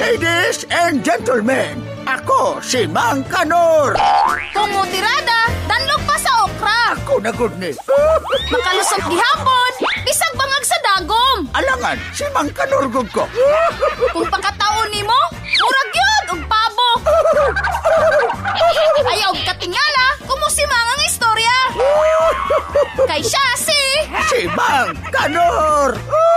Ladies and gentlemen, ako si Mang Kanor. Kumutirada, danlog pa sa okra. Ako na good ni. Makalusog gihapon, bisag bangag sa dagom. Alangan, si Mang Kanor gud ko. Kung pagkataon nimo, murag yun og pabo. Ayaw og katingala, kumusimang ang istorya. Kay siya si Si Mang Kanor.